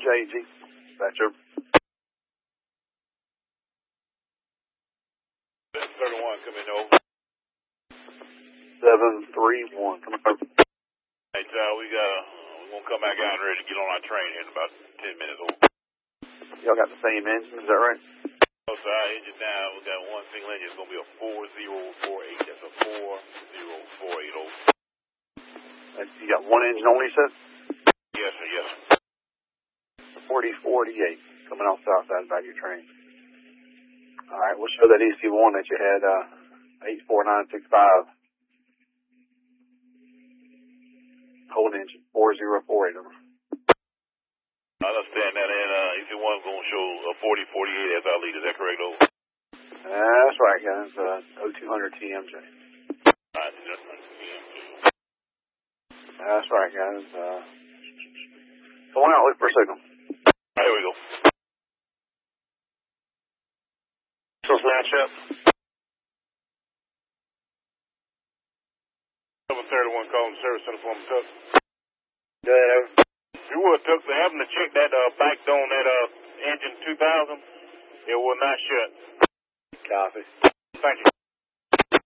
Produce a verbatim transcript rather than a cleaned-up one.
J G. Dispatcher. seven thirty-one, coming over. seven three one, coming over. Hey, Tyler, we got, uh, we're going to come back out and ready to get on our train here in about ten minutes. Over. Y'all got the same engine, is that right? Oh, so our engine down, we got one single engine. It's going to be a four zero four eight. That's a four zero four eight. Over. You got one engine only, you said? Yes, sir, yes, sir. forty forty-eight, coming off south side back of your train. All right, we'll show that E C one that you had, uh, eight four nine six five. Hold engine, four zero four eight. Over. I understand that, and uh, E C one is going to show a forty forty-eight as our lead. Is that correct, over? That's right, guys. Uh, oh two hundred T M J. All right, that's right. That's right, guys. Uh, going out, look for a signal. All right, here we go. So match up. seven thirty-one calling service center for Tuck. Go ahead, over. You would Tuck, they having to check that uh, back door on that uh, engine two thousand. It will not shut. Copy. Thank you.